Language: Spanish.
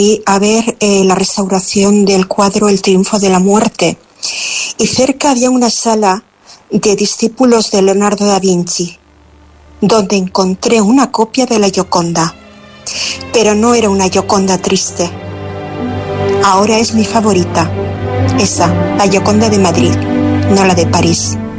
y a ver la restauración del cuadro El triunfo de la muerte. Y cerca había una sala de discípulos de Leonardo da Vinci, donde encontré una copia de la Gioconda. Pero no era una Gioconda triste. Ahora es mi favorita. Esa, la Gioconda de Madrid, no la de París.